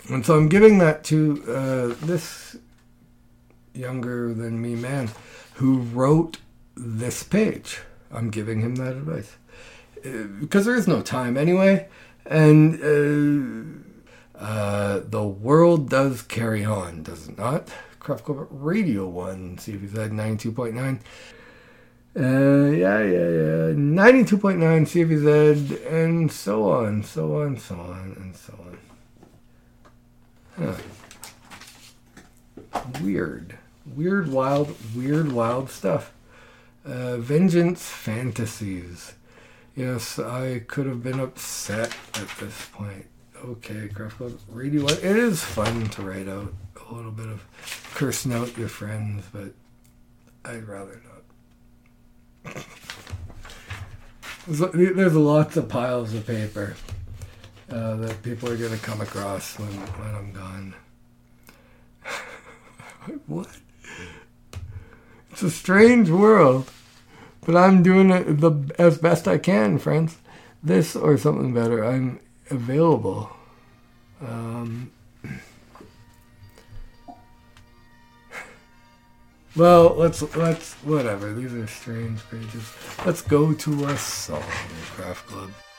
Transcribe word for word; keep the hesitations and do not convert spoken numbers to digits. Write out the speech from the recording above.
And so I'm giving that to uh, this younger than me man who wrote this page. I'm giving him that advice. Uh, because there is no time anyway. And uh, uh, the world does carry on, does it not? Craft Club Radio one, C V Z ninety-two point nine. Uh, yeah, yeah, yeah. ninety-two point nine C V Z, and so on, so on, so on, and so on. Huh. Weird. Weird, wild, weird, wild stuff. Uh, Vengeance Fantasies. Yes, I could have been upset at this point. Okay, Craft Club Radio. It is fun to write out a little bit of cursing out your friends, but I'd rather not. There's lots of piles of paper uh, that people are going to come across when, when I'm gone. What? It's a strange world, but I'm doing it the as best I can, friends. This or something better. I'm available. Um, well, let's let's whatever. These are strange pages. Let's go to a song, Craft Club.